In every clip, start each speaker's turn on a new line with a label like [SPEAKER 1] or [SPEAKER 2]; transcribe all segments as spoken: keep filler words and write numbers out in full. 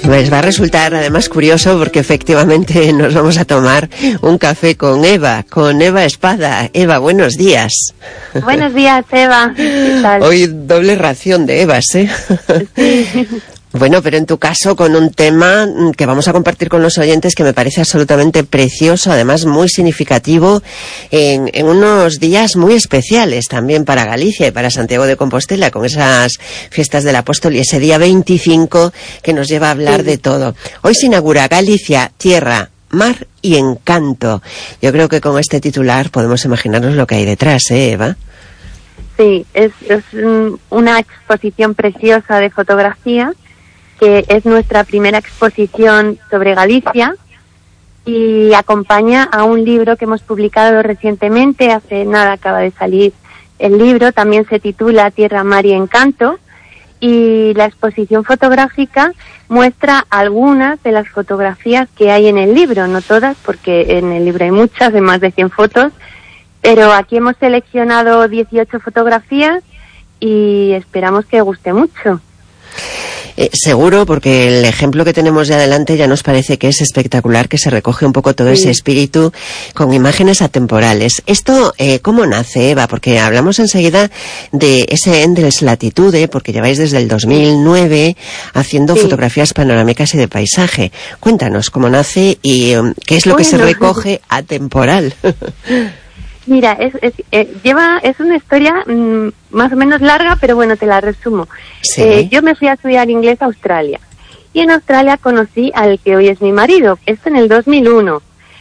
[SPEAKER 1] Pues va a resultar además curioso porque efectivamente nos vamos a tomar un café con Eva, con Eva Espada. Eva, buenos días.
[SPEAKER 2] Buenos días, Eva. ¿Qué tal?
[SPEAKER 1] Hoy doble ración de Evas, ¿eh?
[SPEAKER 2] Sí.
[SPEAKER 1] Bueno, pero en tu caso con un tema que vamos a compartir con los oyentes que me parece absolutamente precioso, además muy significativo, en, en unos días muy especiales también para Galicia y para Santiago de Compostela, con esas fiestas del Apóstol y ese día veinticinco que nos lleva a hablar sí. de todo. Hoy se inaugura Galicia, Tierra, Mar y Encanto. Yo creo que con este titular podemos imaginarnos lo que hay detrás, ¿eh, Eva?
[SPEAKER 2] Sí, es, es una exposición preciosa de fotografía, que es nuestra primera exposición sobre Galicia y acompaña a un libro que hemos publicado recientemente, hace nada acaba de salir el libro, también se titula Tierra, Mar y Encanto, y la exposición fotográfica muestra algunas de las fotografías que hay en el libro, no todas, porque en el libro hay muchas, de más de cien fotos, pero aquí hemos seleccionado dieciocho fotografías y esperamos que guste mucho.
[SPEAKER 1] Eh, seguro, porque el ejemplo que tenemos de adelante ya nos parece que es espectacular, que se recoge un poco todo sí. ese espíritu con imágenes atemporales. ¿Esto eh, cómo nace, Eva? Porque hablamos enseguida de ese Endless Latitude, porque lleváis desde el dos mil nueve haciendo sí. fotografías panorámicas y de paisaje. Cuéntanos cómo nace y um, qué es lo bueno. que se recoge atemporal.
[SPEAKER 2] Mira, es, es, eh, lleva, es una historia mmm, más o menos larga, pero bueno, te la resumo.
[SPEAKER 1] ¿Sí?
[SPEAKER 2] Eh, yo me fui a estudiar inglés a Australia. Y en Australia conocí al que hoy es mi marido, esto en el dos mil uno.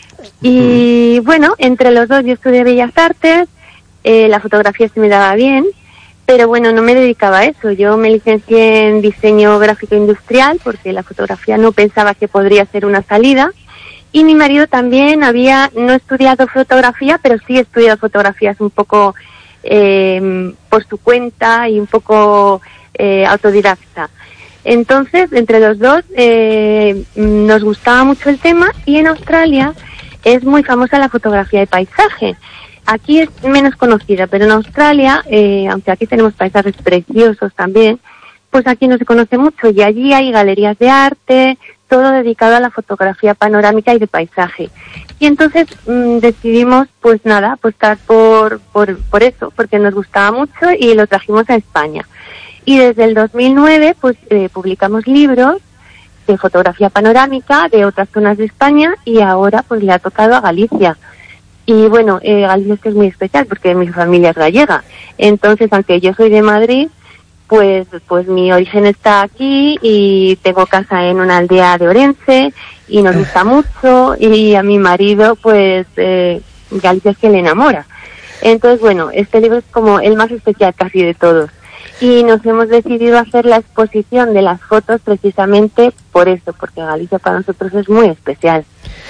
[SPEAKER 2] Y uh-huh. bueno, entre los dos yo estudié Bellas Artes, eh, la fotografía se me daba bien, pero bueno, no me dedicaba a eso. Yo me licencié en diseño gráfico industrial, porque la fotografía no pensaba que podría ser una salida. Y mi marido también había no estudiado fotografía, pero sí estudiado fotografías un poco eh, por su cuenta y un poco eh, autodidacta. Entonces, entre los dos eh, nos gustaba mucho el tema y en Australia es muy famosa la fotografía de paisaje. Aquí es menos conocida, pero en Australia, eh, aunque aquí tenemos paisajes preciosos también, pues aquí no se conoce mucho y allí hay galerías de arte, todo dedicado a la fotografía panorámica y de paisaje. Y entonces mmm, decidimos, pues nada, apostar por, por, por eso, porque nos gustaba mucho y lo trajimos a España. Y desde el dos mil nueve, pues eh, publicamos libros de fotografía panorámica de otras zonas de España y ahora pues le ha tocado a Galicia. Y bueno, eh, Galicia es que es muy especial porque mi familia es gallega. Entonces, aunque yo soy de Madrid, Pues, pues mi origen está aquí y tengo casa en una aldea de Orense y nos gusta mucho y a mi marido pues eh, Galicia es que le enamora. Entonces bueno, este libro es como el más especial casi de todos y nos hemos decidido hacer la exposición de las fotos precisamente por eso, porque Galicia para nosotros es muy especial.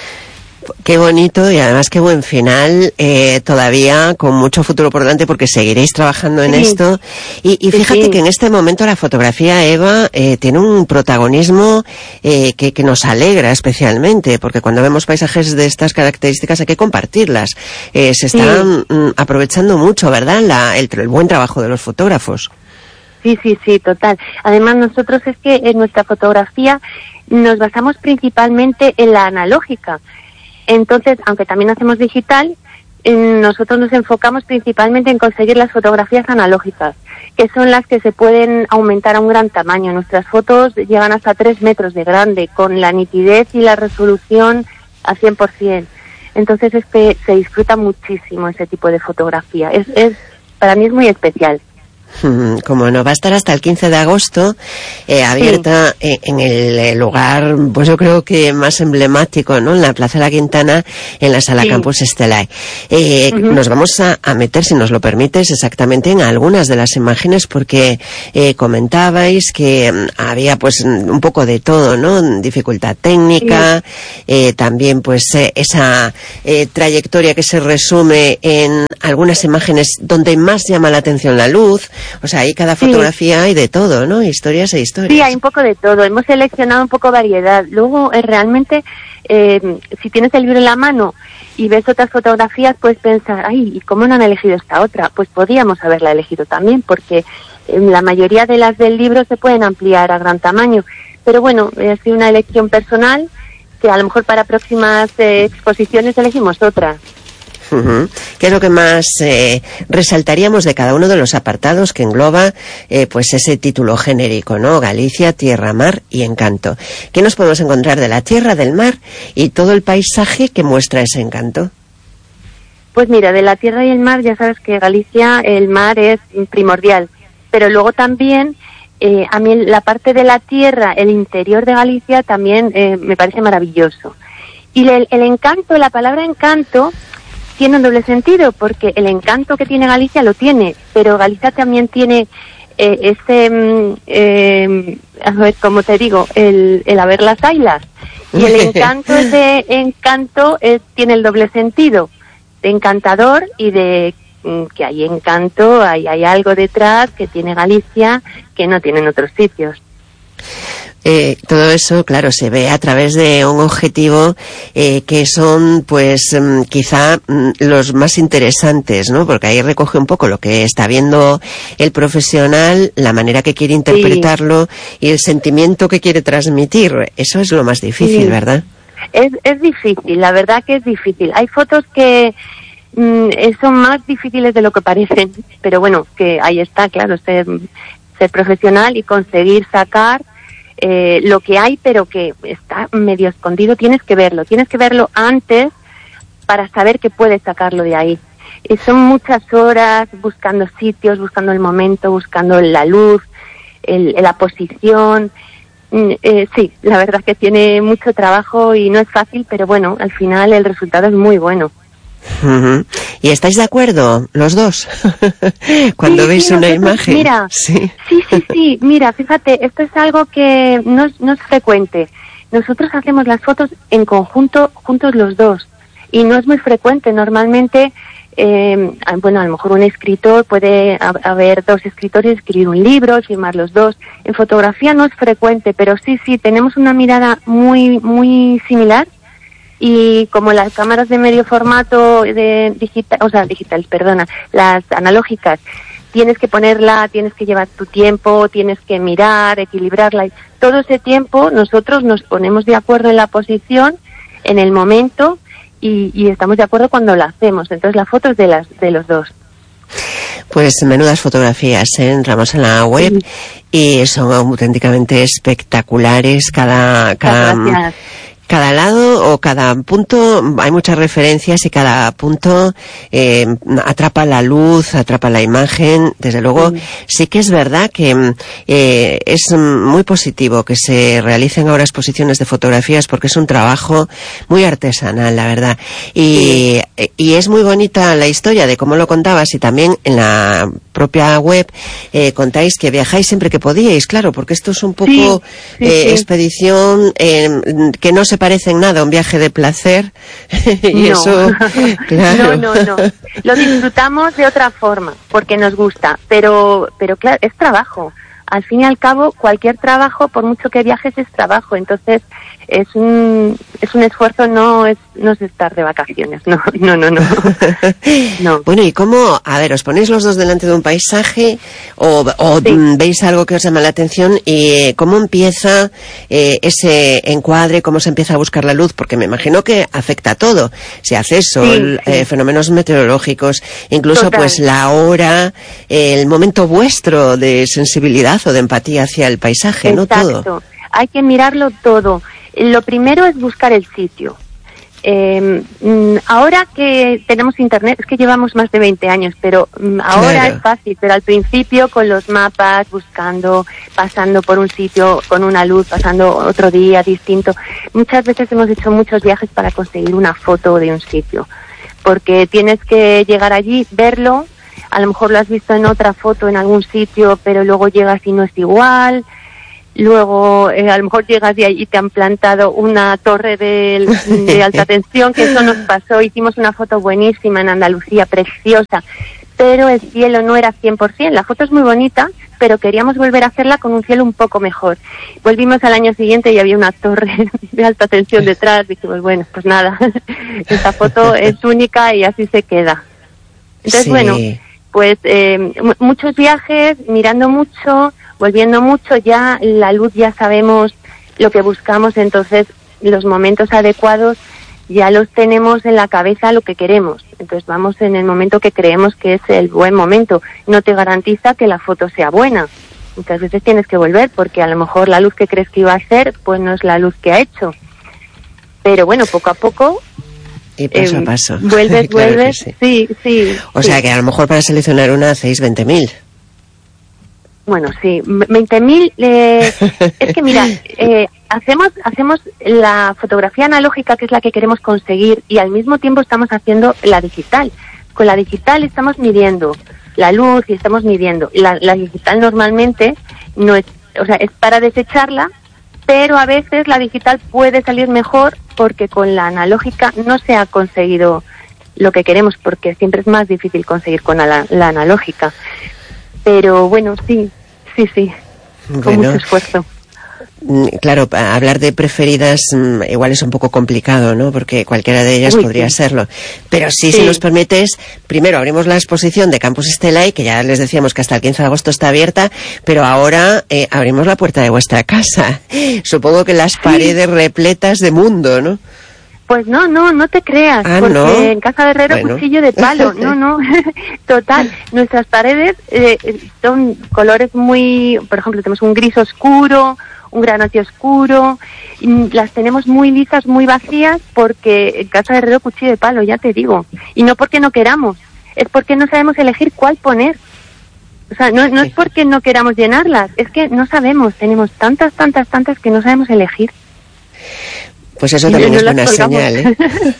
[SPEAKER 1] Qué bonito y además qué buen final, eh, todavía con mucho futuro por delante porque seguiréis trabajando en sí. esto y, y fíjate sí, sí. que en este momento la fotografía, Eva, eh, tiene un protagonismo eh, que, que nos alegra especialmente porque cuando vemos paisajes de estas características hay que compartirlas, eh, se están sí. mm, aprovechando mucho, ¿verdad? La, el, el buen trabajo de los fotógrafos.
[SPEAKER 2] Sí, sí, sí, total. Además nosotros es que en nuestra fotografía nos basamos principalmente en la analógica. Entonces, aunque también hacemos digital, eh, nosotros nos enfocamos principalmente en conseguir las fotografías analógicas, que son las que se pueden aumentar a un gran tamaño. Nuestras fotos llegan hasta tres metros de grande, con la nitidez y la resolución a cien por ciento. Entonces, es que se disfruta muchísimo ese tipo de fotografía. Es, es, para mí es muy especial.
[SPEAKER 1] Como no, va a estar hasta el quince de agosto eh, abierta sí. eh, en el lugar, pues yo creo que más emblemático, ¿no? En la Plaza de la Quintana, en la Sala sí. Campus Estelae. Eh, uh-huh. Nos vamos a, a meter, si nos lo permites, exactamente en algunas de las imágenes, porque eh, comentabais que um, había pues un poco de todo, ¿no? Dificultad técnica, sí. eh, también pues eh, esa eh, trayectoria que se resume en algunas imágenes donde más llama la atención la luz. O sea, ahí cada fotografía sí. hay de todo, ¿no? Historias e historias.
[SPEAKER 2] Sí, hay un poco de todo. Hemos seleccionado un poco variedad. Luego, eh, realmente, eh, si tienes el libro en la mano y ves otras fotografías, puedes pensar, ay, ¿y cómo no han elegido esta otra? Pues podíamos haberla elegido también, porque La mayoría de las del libro se pueden ampliar a gran tamaño, pero bueno, ha sido una elección personal que a lo mejor para próximas eh, exposiciones elegimos otra.
[SPEAKER 1] Uh-huh. ¿Qué es lo que más eh, resaltaríamos de cada uno de los apartados que engloba eh, pues ese título genérico, ¿no? Galicia, tierra, mar y encanto. ¿Qué nos podemos encontrar de la tierra, del mar y todo el paisaje que muestra ese encanto?
[SPEAKER 2] Pues mira, de la tierra y el mar, ya sabes que Galicia, el mar es primordial, pero luego también eh, a mí la parte de la tierra, el interior de Galicia también eh, me parece maravilloso. Y el, el encanto, la palabra encanto tiene un doble sentido, porque el encanto que tiene Galicia lo tiene, pero Galicia también tiene eh, ese, eh, a ver, como te digo, el, el haber las ailas. Y el encanto, ese encanto eh, tiene el doble sentido, de encantador y de mm, que hay encanto, hay, hay algo detrás que tiene Galicia que no tienen otros sitios.
[SPEAKER 1] Eh, todo eso, claro, se ve a través de un objetivo eh, que son, pues, um, quizá um, los más interesantes, ¿no? Porque ahí recoge un poco lo que está viendo el profesional, la manera que quiere interpretarlo sí. y el sentimiento que quiere transmitir. Eso es lo más difícil, sí. ¿verdad?
[SPEAKER 2] Es, es difícil, la verdad que es difícil. Hay fotos que mm, son más difíciles de lo que parecen, pero bueno, que ahí está, claro, ser, ser profesional y conseguir sacar Eh, lo que hay, pero que está medio escondido. Tienes que verlo, tienes que verlo antes para saber que puedes sacarlo de ahí. Y son muchas horas buscando sitios, buscando el momento, buscando la luz, el, la posición. Eh, sí, la verdad que tiene mucho trabajo y no es fácil, pero bueno, al final el resultado es muy bueno.
[SPEAKER 1] Uh-huh. ¿Y estáis de acuerdo los dos cuando
[SPEAKER 2] sí,
[SPEAKER 1] veis
[SPEAKER 2] sí,
[SPEAKER 1] una
[SPEAKER 2] nosotros,
[SPEAKER 1] imagen?
[SPEAKER 2] Mira, sí. sí, sí, sí, mira, fíjate, esto es algo que no, no es frecuente. Nosotros hacemos las fotos en conjunto, juntos los dos, y no es muy frecuente. Normalmente, eh, bueno, a lo mejor un escritor puede haber dos escritores, escribir un libro, firmar los dos. En fotografía no es frecuente, pero sí, sí, tenemos una mirada muy, muy similar. Y como las cámaras de medio formato de digital, o sea, digital, perdona, las analógicas, tienes que ponerla, tienes que llevar tu tiempo, tienes que mirar, equilibrarla. Y todo ese tiempo nosotros nos ponemos de acuerdo en la posición, en el momento, y, y estamos de acuerdo cuando la hacemos. Entonces la foto es de las de los dos.
[SPEAKER 1] Pues menudas fotografías, ¿eh? Entramos en la web sí. y son auténticamente espectaculares cada cada
[SPEAKER 2] Gracias.
[SPEAKER 1] Cada lado o cada punto, hay muchas referencias y cada punto eh, atrapa la luz, atrapa la imagen. Desde luego, sí, sí que es verdad que eh, es muy positivo que se realicen ahora exposiciones de fotografías porque es un trabajo muy artesanal, la verdad. Y, sí. y es muy bonita la historia de cómo lo contabas y también en la propia web eh, contáis que viajáis siempre que podíais, claro, porque esto es un poco
[SPEAKER 2] sí, sí,
[SPEAKER 1] eh,
[SPEAKER 2] sí.
[SPEAKER 1] expedición eh, que no se parece en nada a un viaje de placer y
[SPEAKER 2] no.
[SPEAKER 1] eso, claro.
[SPEAKER 2] No, no, no. Lo disfrutamos de otra forma porque nos gusta, pero, pero claro, es trabajo. Al fin y al cabo, cualquier trabajo, por mucho que viajes, es trabajo. Entonces, es un es un esfuerzo, no es no es estar de vacaciones. No, no, no, no. no.
[SPEAKER 1] Bueno, ¿y cómo? A ver, ¿os ponéis los dos delante de un paisaje o, o sí. veis algo que os llama la atención? ¿Y cómo empieza eh, ese encuadre? ¿Cómo se empieza a buscar la luz? Porque me imagino que afecta a todo. Si hace sol, sí, sí. Eh, fenómenos meteorológicos, incluso Total. pues la hora, eh, el momento vuestro de sensibilidad o de empatía hacia el paisaje,
[SPEAKER 2] Exacto.
[SPEAKER 1] ¿no? Todo.
[SPEAKER 2] Hay que mirarlo todo. Lo primero es buscar el sitio. Eh, ahora que tenemos internet, es que llevamos más de veinte años, pero ahora claro. es fácil, pero al principio con los mapas, buscando, pasando por un sitio con una luz, pasando otro día distinto. Muchas veces hemos hecho muchos viajes para conseguir una foto de un sitio, porque tienes que llegar allí, verlo, a lo mejor lo has visto en otra foto en algún sitio, pero luego llegas y no es igual. Luego, eh, a lo mejor llegas de allí y te han plantado una torre de, de alta tensión, que eso nos pasó. Hicimos una foto buenísima en Andalucía, preciosa, pero el cielo no era cien por ciento. La foto es muy bonita, pero queríamos volver a hacerla con un cielo un poco mejor. Volvimos al año siguiente y había una torre de alta tensión detrás. Dijimos, bueno, pues nada, esta foto es única y así se queda. Entonces, sí. bueno, pues eh, m- muchos viajes, mirando mucho, volviendo mucho, ya la luz ya sabemos lo que buscamos, entonces los momentos adecuados ya los tenemos en la cabeza lo que queremos. Entonces vamos en el momento que creemos que es el buen momento. No te garantiza que la foto sea buena. Muchas veces tienes que volver porque a lo mejor la luz que crees que iba a hacer pues no es la luz que ha hecho. Pero bueno, poco a poco...
[SPEAKER 1] Y paso eh, a paso.
[SPEAKER 2] Vuelves, claro vuelves. Sí, sí. sí
[SPEAKER 1] o
[SPEAKER 2] sí.
[SPEAKER 1] sea que a lo mejor para seleccionar una hacéis veinte mil.
[SPEAKER 2] Bueno, sí, veinte mil, eh, es que mira, eh, hacemos hacemos la fotografía analógica, que es la que queremos conseguir, y al mismo tiempo estamos haciendo la digital. Con la digital estamos midiendo la luz y estamos midiendo. La, la digital normalmente no es, o sea, es para desecharla, pero a veces la digital puede salir mejor porque con la analógica no se ha conseguido lo que queremos, porque siempre es más difícil conseguir con la, la analógica. Pero bueno, sí, sí, sí, bueno, con mucho esfuerzo.
[SPEAKER 1] Claro, hablar de preferidas igual es un poco complicado, ¿no? Porque cualquiera de ellas Uy, podría sí. serlo. Pero sí, sí, si nos permites, primero abrimos la exposición de Campus Stelae, que ya les decíamos que hasta el quince de agosto está abierta, pero ahora eh, abrimos la puerta de vuestra casa. Supongo que las paredes sí. repletas de mundo, ¿no?
[SPEAKER 2] Pues no, no, no te creas,
[SPEAKER 1] ah,
[SPEAKER 2] porque
[SPEAKER 1] ¿no?
[SPEAKER 2] en Casa de Herrero bueno. cuchillo de palo, no, no, total. Nuestras paredes eh, son colores muy, por ejemplo, tenemos un gris oscuro, un granate oscuro, las tenemos muy lisas, muy vacías, porque en Casa de Herrero cuchillo de palo, ya te digo. Y no porque no queramos, es porque no sabemos elegir cuál poner. O sea, no, no es porque no queramos llenarlas, es que no sabemos, tenemos tantas, tantas, tantas que no sabemos elegir.
[SPEAKER 1] Pues eso también es buena señal, ¿eh?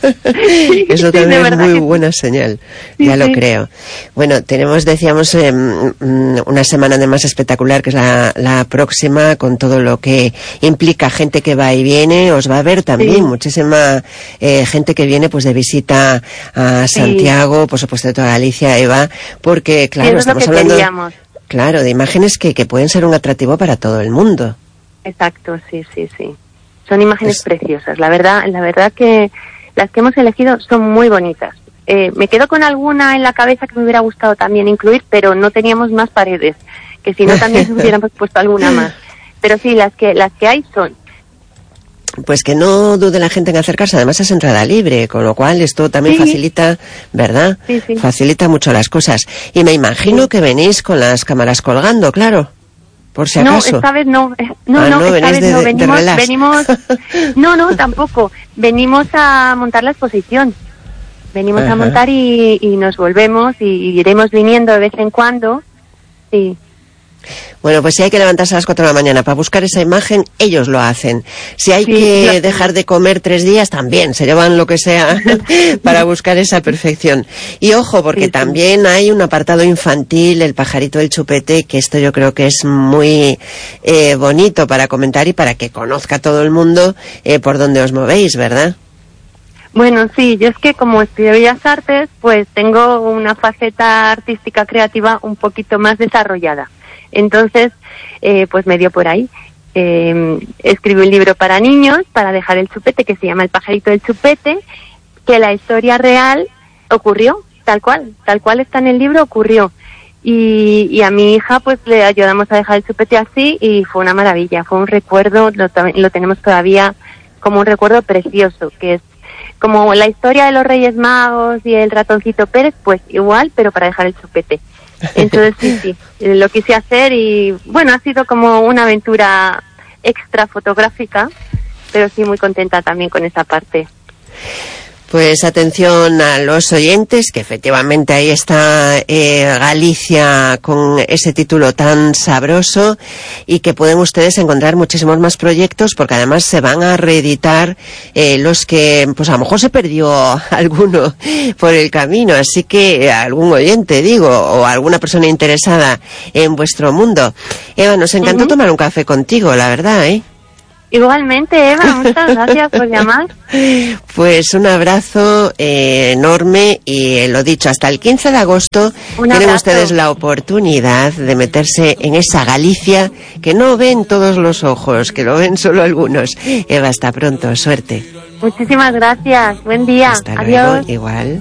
[SPEAKER 2] sí,
[SPEAKER 1] eso también
[SPEAKER 2] sí,
[SPEAKER 1] es muy buena señal,
[SPEAKER 2] sí,
[SPEAKER 1] ya
[SPEAKER 2] sí.
[SPEAKER 1] lo creo. Bueno, tenemos, decíamos, eh, una semana además espectacular, que es la, la próxima, con todo lo que implica gente que va y viene. Os va a ver también sí. muchísima eh, gente que viene pues de visita a Santiago, sí. por supuesto de toda Galicia, Eva, porque claro,
[SPEAKER 2] sí,
[SPEAKER 1] estamos hablando claro, de imágenes que, que pueden ser un atractivo para todo el mundo.
[SPEAKER 2] Exacto, sí, sí, sí. Son imágenes es... preciosas, la verdad, la verdad que las que hemos elegido son muy bonitas. Eh, me quedo con alguna en la cabeza que me hubiera gustado también incluir, pero no teníamos más paredes, que si no también hubiéramos puesto alguna más. Pero sí, las que las que hay son.
[SPEAKER 1] Pues que no dude la gente en acercarse, además es entrada libre, con lo cual esto también sí. facilita, ¿verdad?
[SPEAKER 2] Sí, sí.
[SPEAKER 1] Facilita mucho las cosas. Y me imagino sí. que venís con las cámaras colgando, claro. Por si acaso.
[SPEAKER 2] No, esta vez no. No,
[SPEAKER 1] ah,
[SPEAKER 2] no,
[SPEAKER 1] no,
[SPEAKER 2] esta vez
[SPEAKER 1] de,
[SPEAKER 2] no. Venimos,
[SPEAKER 1] de
[SPEAKER 2] venimos. No, no, tampoco. Venimos a montar la exposición. Venimos Ajá. a montar y, y nos volvemos y, y iremos viniendo de vez en cuando. Sí.
[SPEAKER 1] Bueno, pues si hay que levantarse a las cuatro de la mañana para buscar esa imagen, ellos lo hacen. Si hay sí, que lo... dejar de comer tres días, también se llevan lo que sea para buscar esa perfección. Y ojo, porque sí, sí. también hay un apartado infantil, el pajarito del chupete, que esto yo creo que es muy eh, bonito para comentar y para que conozca todo el mundo eh, por dónde os movéis, ¿verdad?
[SPEAKER 2] Bueno, sí, yo es que como estudio Bellas Artes, pues tengo una faceta artística creativa un poquito más desarrollada. Entonces, eh, pues me dio por ahí. Eh, escribí un libro para niños, para dejar el chupete, que se llama El pajarito del chupete, que la historia real ocurrió, tal cual, tal cual está en el libro, ocurrió. Y, y a mi hija, pues le ayudamos a dejar el chupete así y fue una maravilla, fue un recuerdo, lo, lo tenemos todavía como un recuerdo precioso, que es como la historia de los Reyes Magos y el ratoncito Pérez, pues igual, pero para dejar el chupete. Entonces sí, sí, lo quise hacer y bueno, ha sido como una aventura extra fotográfica, pero sí muy contenta también con esa parte.
[SPEAKER 1] Pues atención a los oyentes, que efectivamente ahí está eh, Galicia con ese título tan sabroso y que pueden ustedes encontrar muchísimos más proyectos porque además se van a reeditar eh, los que pues a lo mejor se perdió alguno por el camino, así que algún oyente digo o alguna persona interesada en vuestro mundo. Eva, nos encantó uh-huh. tomar un café contigo, la verdad, ¿eh?
[SPEAKER 2] Igualmente, Eva, muchas gracias por llamar.
[SPEAKER 1] Pues un abrazo eh, enorme y eh, lo dicho, hasta el quince de agosto un tienen abrazo. Ustedes la oportunidad de meterse en esa Galicia que no ven todos los ojos, que lo ven solo algunos. Eva, hasta pronto, suerte.
[SPEAKER 2] Muchísimas gracias, buen día.
[SPEAKER 1] Hasta
[SPEAKER 2] Adiós.
[SPEAKER 1] Luego, igual.